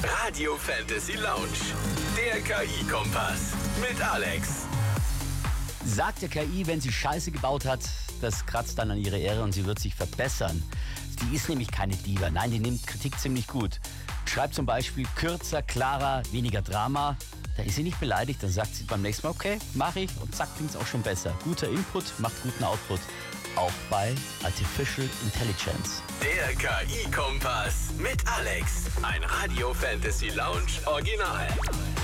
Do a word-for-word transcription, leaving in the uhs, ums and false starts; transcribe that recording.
Radio Fantasy Lounge. Der K I-Kompass. Mit Alex. Sagt der K I, wenn sie Scheiße gebaut hat, das kratzt dann an ihre Ehre und sie wird sich verbessern. Die ist nämlich keine Diva. Nein, die nimmt Kritik ziemlich gut. Schreibt zum Beispiel kürzer, klarer, weniger Drama. Da ist sie nicht beleidigt, dann sagt sie beim nächsten Mal, okay, mach ich und zack, klingt's auch schon besser. Guter Input macht guten Output. Auch bei Artificial Intelligence. Der K I-Kompass mit Alex. Ein Radio Fantasy Lounge Original.